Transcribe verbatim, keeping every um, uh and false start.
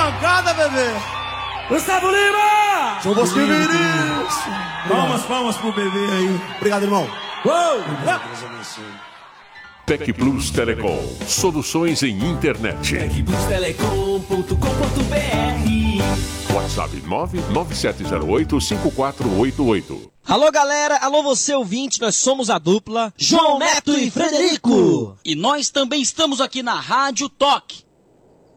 bancada, bebê. Gustavo Lima! João Bosco e Vinícius. Palmas, palmas pro bebê aí. Obrigado, irmão. Uou! Tec Plus Telecom. Soluções em internet. tec plus telecom ponto com ponto br. WhatsApp nove nove sete zero oito cinco quatro oito oito. Alô galera, alô você ouvinte, nós somos a dupla João Neto e Frederico. E nós também estamos aqui na Rádio Toque.